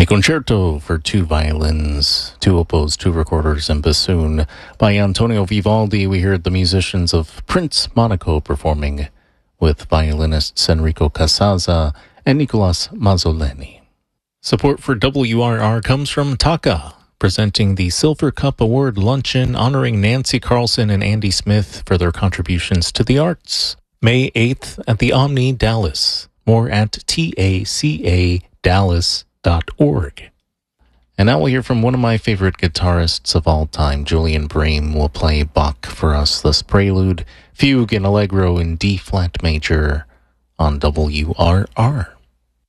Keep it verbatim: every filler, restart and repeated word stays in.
A concerto for two violins, two oboes, two recorders, and bassoon by Antonio Vivaldi. We heard the musicians of Prince Monaco performing with violinists Enrico Casaza and Nicolas Mazzoleni. Support for W R R comes from Taka, presenting the Silver Cup Award Luncheon honoring Nancy Carlson and Andy Smith for their contributions to the arts. May eighth at the Omni Dallas. More at taca dallas dot org. And now we'll hear from one of my favorite guitarists of all time. Julian Bream will play Bach for us, this prelude, fugue, and allegro in D-flat major on W R R.